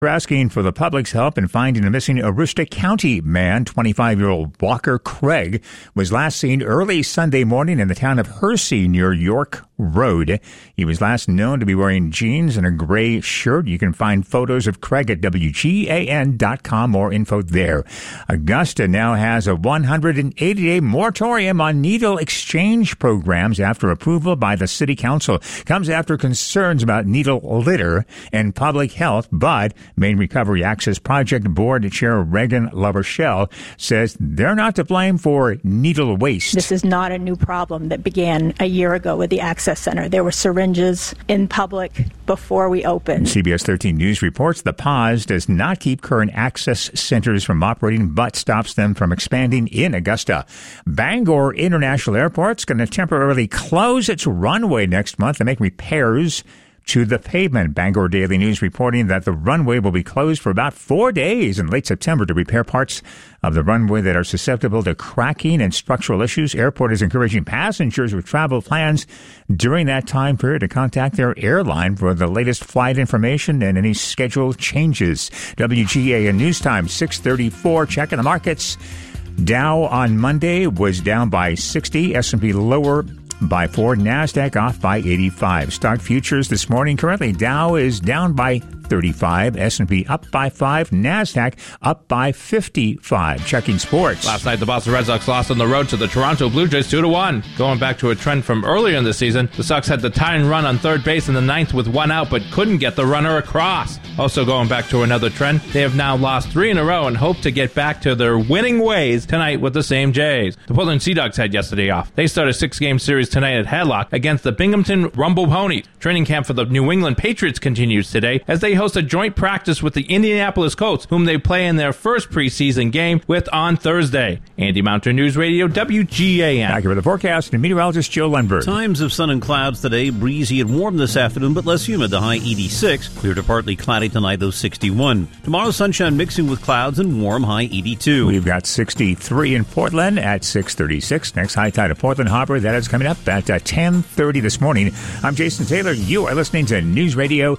We're asking for the public's help in finding a missing Aroostook County man. 25-year-old Walker Craig was last seen early Sunday morning in the town of Hersey near York Road. He was last known to be wearing jeans and a gray shirt. You can find photos of Craig at WGAN.com. More info there. Augusta now has a 180-day moratorium on needle exchange programs after approval by the city council. Comes after concerns about needle litter and public health, but Maine Recovery Access Project Board Chair Reagan LaRochelle says they're not to blame for needle waste. This is not a new problem that began a year ago with the Access Center. There were syringes in public before we opened. CBS 13 News reports the pause does not keep current access centers from operating, but stops them from expanding in Augusta. Bangor International Airport's going to temporarily close its runway next month to make repairs to the pavement. Bangor Daily News reporting that the runway will be closed for about 4 days in late September to repair parts of the runway that are susceptible to cracking and structural issues. Airport is encouraging passengers with travel plans during that time period to contact their airline for the latest flight information and any schedule changes. WGAN News Time, 6:34. Checking the markets. Dow on Monday was down by 60. S&P lower by 4. NASDAQ off by 85. Stock futures this morning. Currently, Dow is down by 35. S&P up by 5. NASDAQ up by 55. Checking sports. Last night, the Boston Red Sox lost on the road to the Toronto Blue Jays 2-1. Going back to a trend from earlier in the season, the Sox had the tying run on third base in the ninth with one out, but couldn't get the runner across. Also going back to another trend, they have now lost 3 in a row and hope to get back to their winning ways tonight with the same Jays. The Portland Sea Dogs had yesterday off. They start a 6-game series tonight at Hadlock against the Binghamton Rumble Ponies. Training camp for the New England Patriots continues today as they host a joint practice with the Indianapolis Colts, whom they play in their first preseason game with on Thursday. Andy Mountain News Radio, WGAN. Back here with the forecast and meteorologist Joe Lundberg. Times of sun and clouds today, breezy and warm this afternoon, but less humid, the high 86. Clear to partly cloudy tonight, though 61. Tomorrow, sunshine mixing with clouds and warm, high 82. We've got 63 in Portland at 6:36. Next high tide of Portland Harbor, that is coming up at 10:30 this morning. I'm Jason Taylor. You are listening to News Radio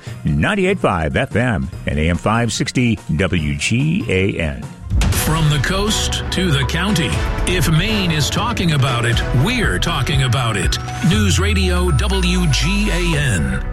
98.5 FM and AM 560 WGAN. From the coast to the county, if Maine is talking about it, we're talking about it. News Radio WGAN.